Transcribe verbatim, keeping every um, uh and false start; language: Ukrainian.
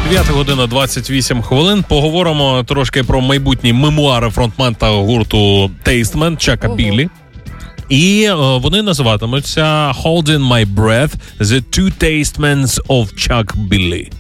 дев'ята година двадцять вісім хвилин. Поговоримо трошки про майбутні мемуари фронтмена гурту Tastament Чака Біллі. І е, вони називатимуться Holding My Breath – The Two Tastements of Chuck Billy.